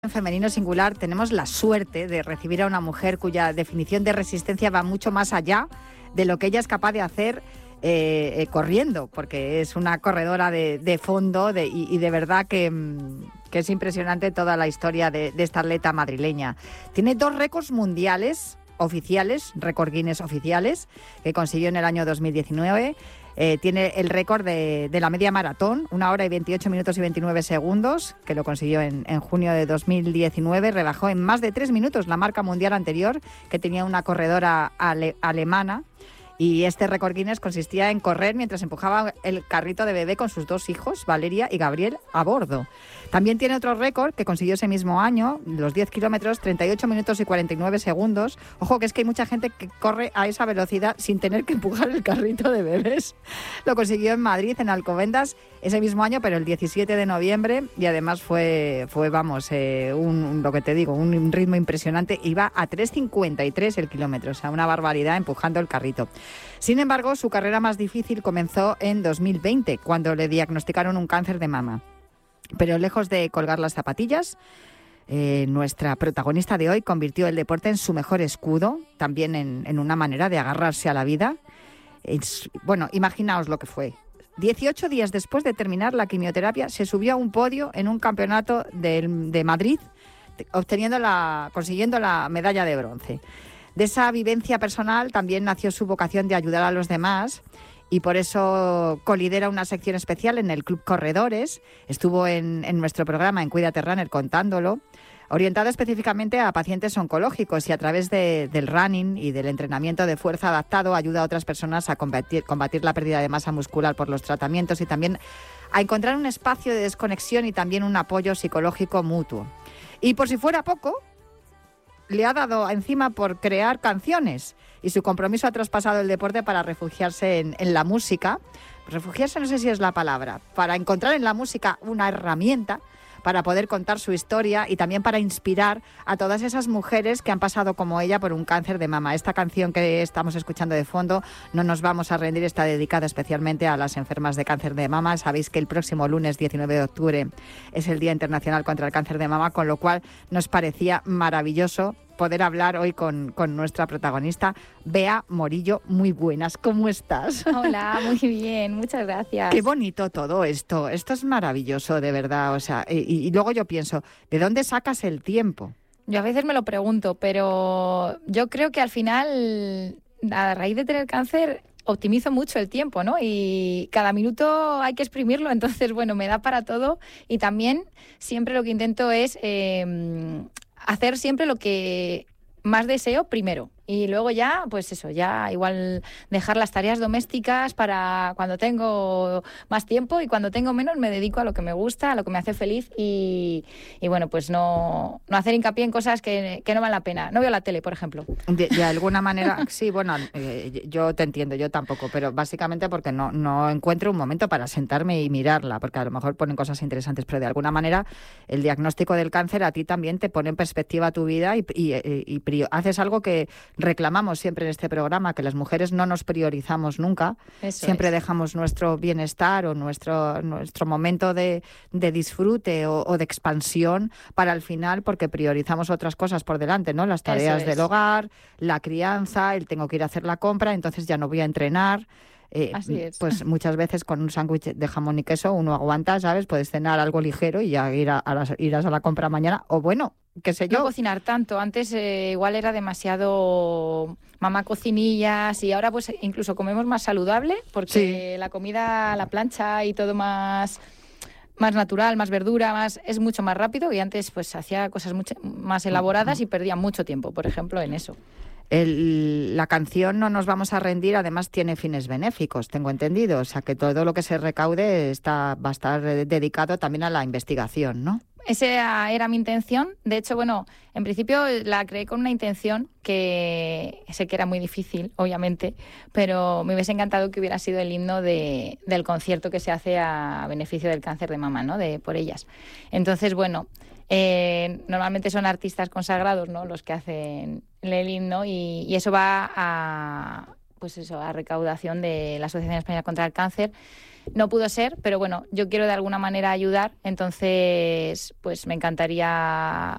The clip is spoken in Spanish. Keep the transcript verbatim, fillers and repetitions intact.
En Femenino Singular tenemos la suerte de recibir a una mujer cuya definición de resistencia va mucho más allá de lo que ella es capaz de hacer eh, eh, corriendo, porque es una corredora de, de fondo de, y, y de verdad que, que es impresionante toda la historia de, de esta atleta madrileña. Tiene dos récords mundiales oficiales, récord Guinness oficiales, que consiguió en el año dos mil diecinueve. Eh, tiene el récord de, de la media maratón, una hora y veintiocho minutos y veintinueve segundos, que lo consiguió en, en junio de dos mil diecinueve. Rebajó en más de tres minutos la marca mundial anterior, que tenía una corredora ale, alemana. Y este récord Guinness consistía en correr mientras empujaba el carrito de bebé con sus dos hijos, Valeria y Gabriel, a bordo. También tiene otro récord que consiguió ese mismo año, los diez kilómetros, treinta y ocho minutos y cuarenta y nueve segundos. Ojo, que es que hay mucha gente que corre a esa velocidad sin tener que empujar el carrito de bebés. Lo consiguió en Madrid, en Alcobendas, ese mismo año, pero el diecisiete de noviembre. Y además fue, fue vamos, eh, un, lo que te digo, un, un ritmo impresionante. Iba a tres cincuenta y tres el kilómetro, o sea, una barbaridad empujando el carrito. Sin embargo, su carrera más difícil comenzó en dos mil veinte, cuando le diagnosticaron un cáncer de mama. Pero lejos de colgar las zapatillas, eh, nuestra protagonista de hoy convirtió el deporte en su mejor escudo, también en, en una manera de agarrarse a la vida. Es, bueno, imaginaos lo que fue. dieciocho días después de terminar la quimioterapia, se subió a un podio en un campeonato de, de Madrid, obteniendo la, consiguiendo la medalla de bronce. De esa vivencia personal también nació su vocación de ayudar a los demás, y por eso colidera una sección especial en el Club Corredores. Estuvo en, en nuestro programa, en Cuídate Runner, contándolo, orientada específicamente a pacientes oncológicos, y a través de, del running y del entrenamiento de fuerza adaptado ayuda a otras personas a combatir, combatir la pérdida de masa muscular por los tratamientos, y también a encontrar un espacio de desconexión y también un apoyo psicológico mutuo. Y por si fuera poco, le ha dado encima por crear canciones, y su compromiso ha traspasado el deporte para refugiarse en, en la música. Refugiarse no sé si es la palabra, para encontrar en la música una herramienta para poder contar su historia y también para inspirar a todas esas mujeres que han pasado como ella por un cáncer de mama. Esta canción que estamos escuchando de fondo, No nos vamos a rendir, está dedicada especialmente a las enfermas de cáncer de mama. Sabéis que el próximo lunes diecinueve de octubre es el Día Internacional contra el Cáncer de Mama, con lo cual nos parecía maravilloso poder hablar hoy con, con nuestra protagonista, Bea Morillo. Muy buenas, ¿cómo estás? Hola, muy bien, muchas gracias. Qué bonito todo esto, esto es maravilloso, de verdad. O sea, y, y luego yo pienso, ¿de dónde sacas el tiempo? Yo a veces me lo pregunto, pero yo creo que al final, a raíz de tener cáncer, optimizo mucho el tiempo, ¿no? Y cada minuto hay que exprimirlo, entonces, bueno, me da para todo. Y también siempre lo que intento es eh, hacer siempre lo que más deseo primero. Y luego ya, pues eso, ya igual dejar las tareas domésticas para cuando tengo más tiempo, y cuando tengo menos me dedico a lo que me gusta, a lo que me hace feliz, y, y bueno, pues no, no hacer hincapié en cosas que, que no valen la pena. No veo la tele, por ejemplo. De, de alguna manera, sí, bueno, eh, yo te entiendo, yo tampoco, pero básicamente porque no, no encuentro un momento para sentarme y mirarla, porque a lo mejor ponen cosas interesantes, pero de alguna manera el diagnóstico del cáncer a ti también te pone en perspectiva tu vida, y, y, y, y haces algo que reclamamos siempre en este programa, que las mujeres no nos priorizamos nunca. Eso siempre es. Dejamos nuestro bienestar o nuestro, nuestro momento de, de disfrute o, o de expansión para el final, porque priorizamos otras cosas por delante, ¿no? Las tareas del hogar, la crianza, el tengo que ir a hacer la compra, entonces ya no voy a entrenar. Eh, Así es. Pues muchas veces con un sándwich de jamón y queso uno aguanta, ¿sabes? Puedes cenar algo ligero y ya ir a, a las, irás a la compra mañana, o bueno, qué sé yo. No cocinar tanto. Antes eh, igual era demasiado mamá cocinillas, y ahora pues incluso comemos más saludable, porque sí, la comida a la plancha y todo más más natural, más verdura, más es mucho más rápido, y antes pues hacía cosas mucho más elaboradas y perdía mucho tiempo, por ejemplo, en eso. El, la canción No nos vamos a rendir además tiene fines benéficos, tengo entendido, o sea que todo lo que se recaude está, va a estar dedicado también a la investigación, ¿no? Esa era mi intención. De hecho, bueno, en principio la creé con una intención que sé que era muy difícil, obviamente, pero me hubiese encantado que hubiera sido el himno de, del concierto que se hace a beneficio del cáncer de mama, ¿no? De por ellas. Entonces, bueno, eh, normalmente son artistas consagrados, ¿no? Los que hacen el himno, y, y eso va a, pues eso, a recaudación de la Asociación Española contra el Cáncer. No pudo ser, pero bueno, yo quiero de alguna manera ayudar, entonces pues me encantaría